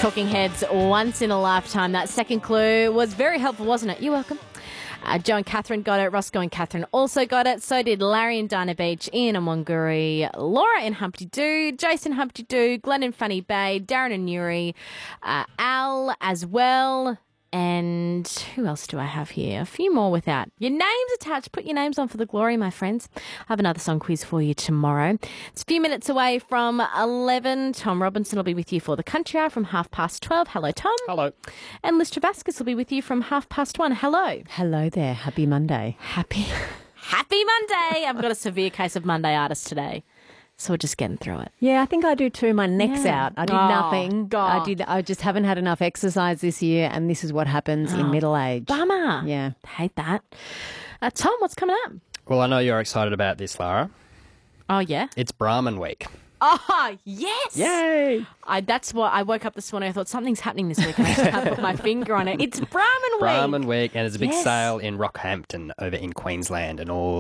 Talking Heads, Once in a Lifetime. That second clue was very helpful, wasn't it? You're welcome. Joe and Catherine got it. Roscoe and Catherine also got it. So did Larry and Dinah Beach, Ian and Wanguri, Laura in Humpty Doo, Jason Humpty Doo, Glenn and Fanny Bay, Darren and Newry, Al as well. And who else do I have here? A few more without your names attached. Put your names on for the glory, my friends. I have another song quiz for you tomorrow. It's a few minutes away from 11. Tom Robinson will be with you for the Country Hour from 12:30. Hello, Tom. Hello. And Liz Travascus will be with you from 1:30. Hello. Hello there. Happy Monday. Happy Monday. I've got a severe case of Monday-itis today. So we're just getting through it. Yeah, I think I do too. My neck's out. I did nothing. God. I just haven't had enough exercise this year, and this is what happens in middle age. Bummer. Yeah. Hate that. Tom, what's coming up? Well, I know you're excited about this, Lara. Oh, yeah? It's Brahman Week. Oh, yes. Yay! That's what I woke up this morning. I thought something's happening this week and I just can't put my finger on it. It's Brahman Week. Brahman Week, and there's a big Yes. sale in Rockhampton over in Queensland, and all